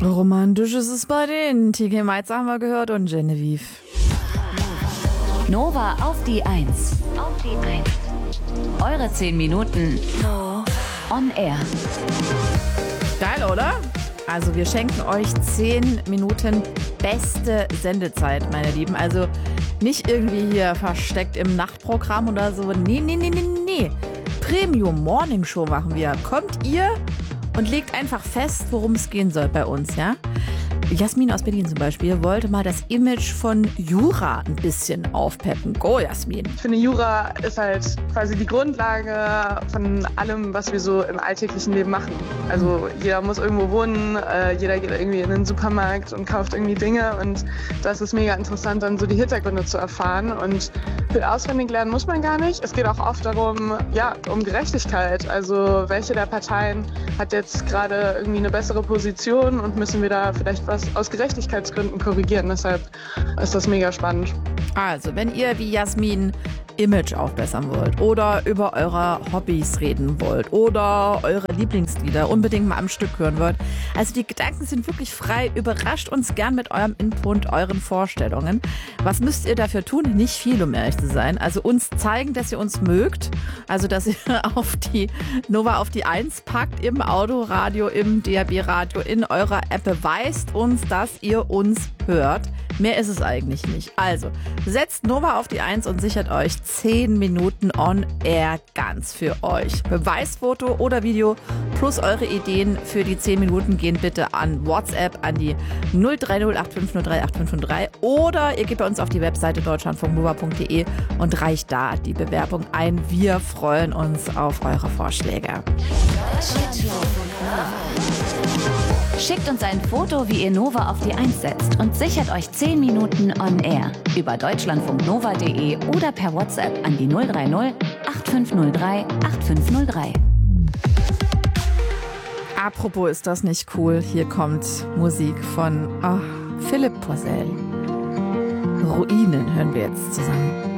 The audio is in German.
Romantisch ist es bei denen. TK Maitz haben wir gehört und Genevieve. Nova auf die 1. Eure 10 Minuten on air. Geil, oder? Also wir schenken euch 10 Minuten beste Sendezeit, meine Lieben. Also nicht irgendwie hier versteckt im Nachtprogramm oder so. Nee. Premium Morning Show machen wir. Kommt ihr und legt einfach fest, worum es gehen soll bei uns, ja? Jasmin aus Berlin zum Beispiel wollte mal das Image von Jura ein bisschen aufpeppen. Go, Jasmin. Ich finde, Jura ist halt quasi die Grundlage von allem, was wir so im alltäglichen Leben machen. Also jeder muss irgendwo wohnen, jeder geht irgendwie in den Supermarkt und kauft irgendwie Dinge und das ist mega interessant, dann so die Hintergründe zu erfahren und viel auswendig lernen muss man gar nicht. Es geht auch oft darum, um Gerechtigkeit. Also welche der Parteien hat jetzt gerade irgendwie eine bessere Position und müssen wir da vielleicht was aus Gerechtigkeitsgründen korrigieren. Deshalb ist das mega spannend. Also, wenn ihr wie Jasmin Image aufbessern wollt oder über eure Hobbys reden wollt oder eure Lieblingslieder unbedingt mal am Stück hören wollt. Also die Gedanken sind wirklich frei. Überrascht uns gern mit eurem Input, euren Vorstellungen. Was müsst ihr dafür tun? Nicht viel, um ehrlich zu sein. Also uns zeigen, dass ihr uns mögt. Also dass ihr auf die Nova auf die 1 packt, im Autoradio, im DAB-Radio, in eurer App. Beweist uns, dass ihr uns hört. Mehr ist es eigentlich nicht. Also, setzt Nova auf die 1 und sichert euch 10 Minuten on air ganz für euch. Beweisfoto oder Video plus eure Ideen für die 10 Minuten gehen bitte an WhatsApp an die 03085038503 oder ihr geht bei uns auf die Webseite deutschlandfunknova.de und reicht da die Bewerbung ein. Wir freuen uns auf eure Vorschläge. Schickt uns ein Foto, wie ihr Nova auf die 1 setzt und sichert euch 10 Minuten on air über deutschlandfunknova.de oder per WhatsApp an die 030 8503 8503. Apropos, ist das nicht cool? Hier kommt Musik von Philipp Poisel. Ruinen hören wir jetzt zusammen.